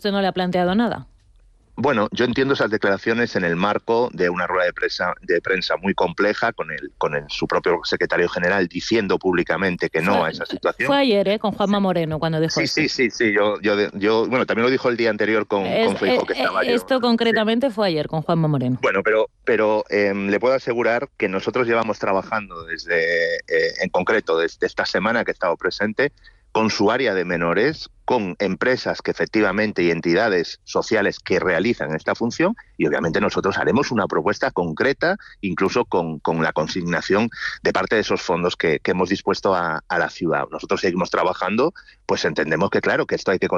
usted no le ha planteado nada? Bueno, yo entiendo esas declaraciones en el marco de una rueda de prensa muy compleja con su propio secretario general diciendo públicamente que no a esa situación. Fue ayer, con Juanma Moreno, cuando dijo esto. Sí. Yo, bueno, también lo dijo el día anterior con Feijóo, que estaba yo. Esto concretamente fue ayer con Juanma Moreno. Bueno, pero le puedo asegurar que nosotros llevamos trabajando en concreto desde esta semana que he estado presente, con su área de menores, con empresas que efectivamente y entidades sociales que realizan esta función, y obviamente nosotros haremos una propuesta concreta, incluso con la consignación de parte de esos fondos que hemos dispuesto a la ciudad. Nosotros seguimos trabajando, pues entendemos que claro, que esto hay que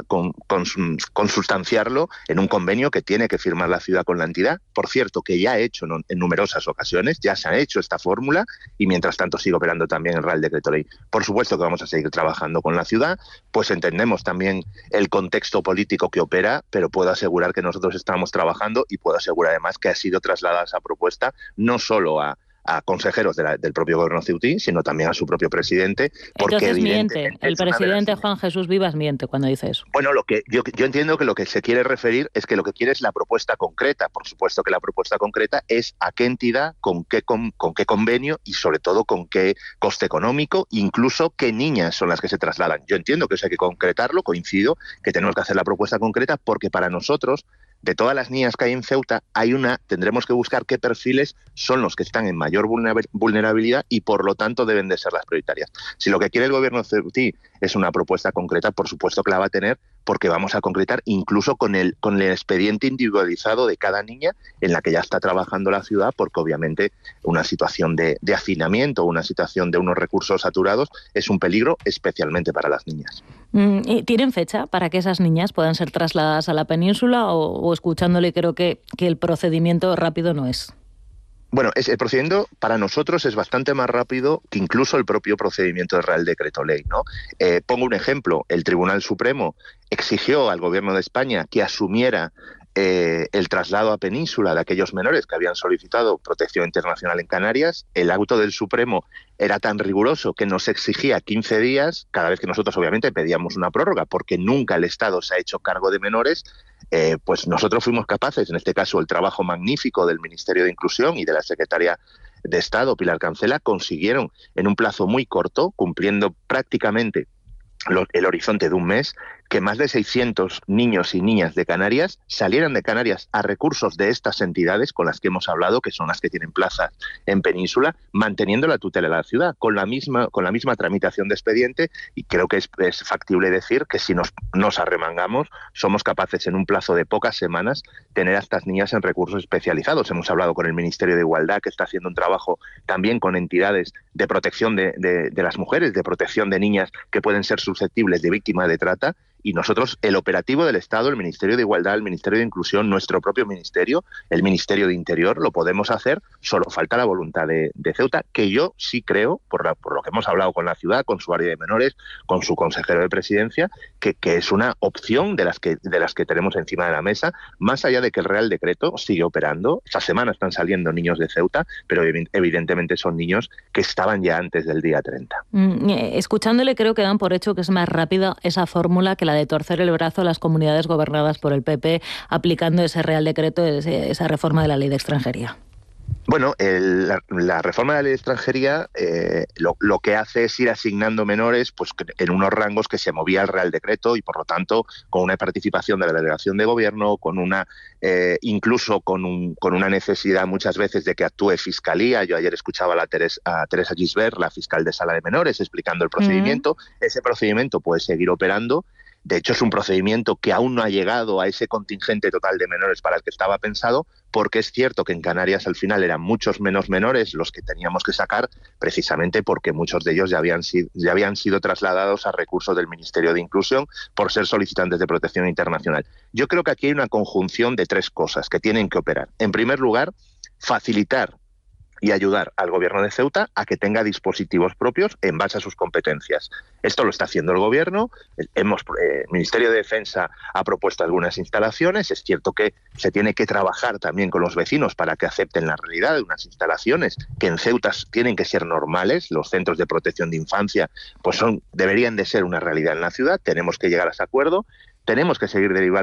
consustanciarlo en un convenio que tiene que firmar la ciudad con la entidad, por cierto, que ya ha hecho en numerosas ocasiones, ya se ha hecho esta fórmula, y mientras tanto sigue operando también el Real Decreto Ley. Por supuesto que vamos a seguir trabajando con la ciudad, pues entendemos también el contexto político que opera, pero puedo asegurar que nosotros estamos trabajando y puedo asegurar además que ha sido trasladada esa propuesta no solo a consejeros del propio gobierno ceutí, sino también a su propio presidente. Porque entonces miente, el presidente Juan Jesús Vivas miente cuando dice eso. Bueno, yo entiendo que lo que se quiere referir es que lo que quiere es la propuesta concreta. Por supuesto que la propuesta concreta es a qué entidad, con qué convenio y sobre todo con qué coste económico, incluso qué niñas son las que se trasladan. Yo entiendo que eso hay que concretarlo, coincido que tenemos que hacer la propuesta concreta porque para nosotros, de todas las niñas que hay en Ceuta, tendremos que buscar qué perfiles son los que están en mayor vulnerabilidad y por lo tanto deben de ser las prioritarias. Si lo que quiere el gobierno ceutí es una propuesta concreta, por supuesto que la va a tener, porque vamos a concretar incluso con el expediente individualizado de cada niña en la que ya está trabajando la ciudad, porque obviamente una situación de hacinamiento, una situación de unos recursos saturados es un peligro especialmente para las niñas. ¿Tienen fecha para que esas niñas puedan ser trasladadas a la península o escuchándole creo que el procedimiento rápido no es? Bueno, el procedimiento para nosotros es bastante más rápido que incluso el propio procedimiento del Real Decreto Ley, ¿no? Pongo un ejemplo. El Tribunal Supremo exigió al Gobierno de España que asumiera el traslado a península de aquellos menores que habían solicitado protección internacional en Canarias. El auto del Supremo era tan riguroso que nos exigía 15 días, cada vez que nosotros obviamente pedíamos una prórroga, porque nunca el Estado se ha hecho cargo de menores. Pues nosotros fuimos capaces, en este caso el trabajo magnífico del Ministerio de Inclusión y de la Secretaria de Estado, Pilar Cancela, consiguieron en un plazo muy corto, cumpliendo prácticamente el horizonte de un mes, que más de 600 niños y niñas de Canarias salieran de Canarias a recursos de estas entidades con las que hemos hablado, que son las que tienen plazas en península, manteniendo la tutela de la ciudad, con la misma tramitación de expediente, y creo que es factible decir que si nos arremangamos, somos capaces en un plazo de pocas semanas tener a estas niñas en recursos especializados. Hemos hablado con el Ministerio de Igualdad, que está haciendo un trabajo también con entidades de protección de las mujeres, de protección de niñas que pueden ser susceptibles de víctima de trata. Y nosotros, el operativo del Estado, el Ministerio de Igualdad, el Ministerio de Inclusión, nuestro propio ministerio, el Ministerio de Interior, lo podemos hacer, solo falta la voluntad de Ceuta, que yo sí creo, por lo que hemos hablado con la ciudad, con su área de menores, con su consejero de presidencia, que es una opción de las que tenemos encima de la mesa, más allá de que el Real Decreto sigue operando. Esta semana están saliendo niños de Ceuta, pero evidentemente son niños que estaban ya antes del día 30. Escuchándole creo que dan por hecho que es más rápida esa fórmula que la de torcer el brazo a las comunidades gobernadas por el PP aplicando ese Real Decreto, esa reforma de la Ley de Extranjería. Bueno, la reforma de la Ley de Extranjería lo que hace es ir asignando menores pues en unos rangos que se movía el Real Decreto y por lo tanto con una participación de la delegación de gobierno, con incluso con una necesidad muchas veces de que actúe Fiscalía. Yo ayer escuchaba a Teresa Gisbert, la fiscal de Sala de Menores, explicando el procedimiento. Ese procedimiento puede seguir operando. De hecho, es un procedimiento que aún no ha llegado a ese contingente total de menores para el que estaba pensado, porque es cierto que en Canarias al final eran muchos menos menores los que teníamos que sacar, precisamente porque muchos de ellos ya habían sido trasladados a recursos del Ministerio de Inclusión por ser solicitantes de protección internacional. Yo creo que aquí hay una conjunción de tres cosas que tienen que operar. En primer lugar, facilitar y ayudar al Gobierno de Ceuta a que tenga dispositivos propios en base a sus competencias. Esto lo está haciendo el Gobierno. El Ministerio de Defensa ha propuesto algunas instalaciones. Es cierto que se tiene que trabajar también con los vecinos para que acepten la realidad de unas instalaciones que en Ceuta tienen que ser normales. Los centros de protección de infancia pues deberían de ser una realidad en la ciudad. Tenemos que llegar a ese acuerdo. Tenemos que seguir derivando